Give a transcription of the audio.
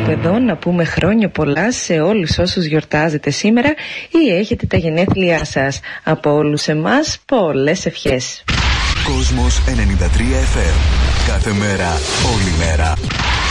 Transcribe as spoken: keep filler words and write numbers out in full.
κάπου εδώ να πούμε χρόνια πολλά σε όλους όσους γιορτάζετε σήμερα ή έχετε τα γενέθλιά σας. Από όλους εμάς πολλές ευχές. Κόσμος ενενήντα τρία εφ εμ. Κάθε μέρα, όλη μέρα.